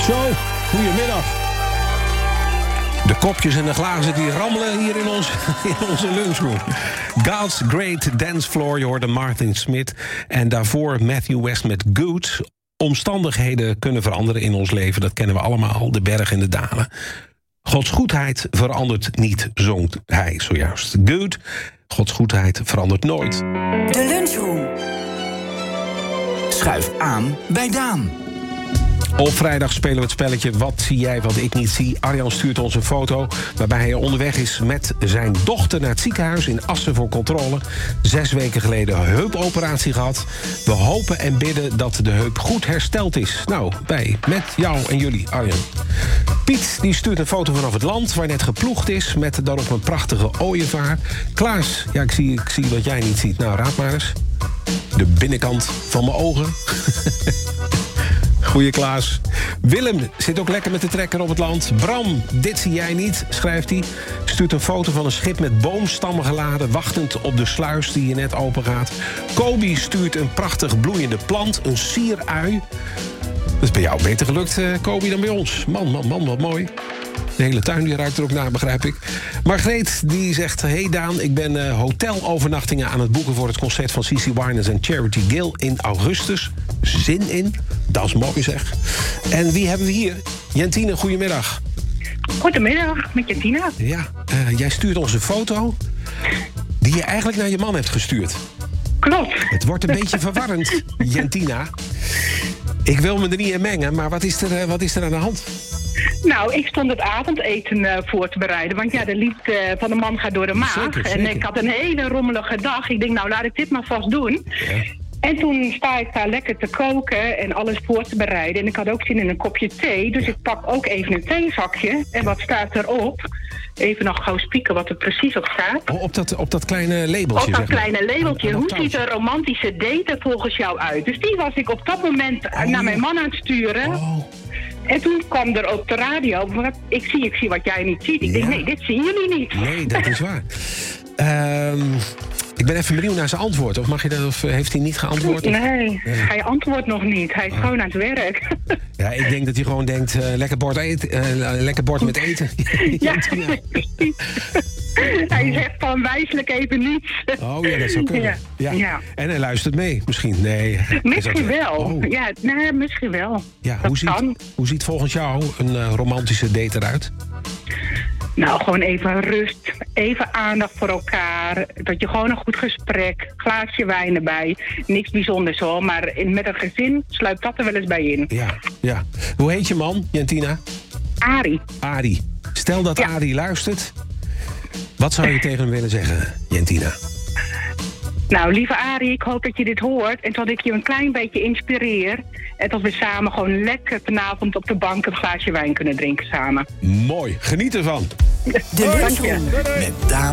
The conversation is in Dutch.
Zo, goedemiddag. De kopjes en de glazen die rammelen hier in onze lunchroom. God's Great Dance Floor, je hoorde Martin Smith. En daarvoor Matthew West met Good. Omstandigheden kunnen veranderen in ons leven, dat kennen we allemaal, de bergen en de dalen. Gods goedheid verandert niet, zong hij zojuist. Good, Gods goedheid verandert nooit. De lunchroom. Schuif aan bij Daan. Op vrijdag spelen we het spelletje Wat zie jij wat ik niet zie. Arjan stuurt ons een foto waarbij hij onderweg is met zijn dochter naar het ziekenhuis in Assen voor controle. 6 weken geleden een heupoperatie gehad. We hopen en bidden dat de heup goed hersteld is. Nou, wij, met jou en jullie, Arjan. Piet die stuurt een foto vanaf het land waar net geploegd is met daarop een prachtige ooievaar. Klaas, ja, ik zie wat jij niet ziet. Nou, raad maar eens. De binnenkant van mijn ogen. Goeie Klaas. Willem zit ook lekker met de trekker op het land. Bram, dit zie jij niet, schrijft hij. Stuurt een foto van een schip met boomstammen geladen, wachtend op de sluis die hier net open gaat. Kobi stuurt een prachtig bloeiende plant, een sierui. Dat is bij jou beter gelukt, Kobi, dan bij ons. Man, wat mooi. De hele tuin die ruikt er ook naar, begrijp ik. Margreet die zegt: hey Daan, ik ben hotelovernachtingen aan het boeken voor het concert van CeCe Winans en Charity Gill in augustus. Zin in? Dat is mooi zeg. En wie hebben we hier? Jentine, goedemiddag. Goedemiddag, met Jentina. Ja, jij stuurt ons een foto die je eigenlijk naar je man hebt gestuurd. Klopt. Het wordt een beetje verwarrend, Jentina. Ik wil me er niet in mengen, maar wat is er aan de hand? Nou, ik stond het avondeten voor te bereiden. Want ja, de liefde van de man gaat door de maag. Zeker. En ik had een hele rommelige dag. Ik denk, nou, laat ik dit maar vast doen. Ja. En toen sta ik daar lekker te koken en alles voor te bereiden. En ik had ook zin in een kopje thee. Dus ik pak ook even een theezakje. En wat staat erop? Even nog gauw spieken wat er precies op staat. Oh, op dat kleine labeltje, Op dat zeg maar. kleine labeltje. Hoe touwtje. ziet een romantische date er volgens jou uit? Dus die was ik op dat moment naar mijn man aan het sturen. Oh. En toen kwam er op de radio, ik zie wat jij niet ziet. Ik denk, nee, dit zien jullie niet. Nee, dat is waar. Ik ben even benieuwd naar zijn antwoord. Of heeft hij niet geantwoord? Nee, hij antwoordt nog niet. Hij is gewoon aan het werk. Ja, ik denk dat hij gewoon denkt, lekker bord met eten. Ja, precies. Hij zegt van wijselijk even niets. Oh ja, dat zou kunnen. Ja. En hij luistert mee, misschien. Nee. Misschien wel. Oh. Ja, nee, misschien wel. Ja, Dat hoe ziet volgens jou een romantische date eruit? Nou, gewoon even rust, even aandacht voor elkaar. Dat je gewoon een goed gesprek, glaasje wijn erbij. Niks bijzonders hoor, maar met een gezin sluipt dat er wel eens bij in. Ja. Hoe heet je man, Jentina? Arie. Stel dat Arie luistert. Wat zou je tegen hem willen zeggen, Jentina? Nou, lieve Arie, ik hoop dat je dit hoort en dat ik je een klein beetje inspireer. En dat we samen gewoon lekker vanavond op de bank een glaasje wijn kunnen drinken samen. Mooi, geniet ervan. De lunchroom met Daan.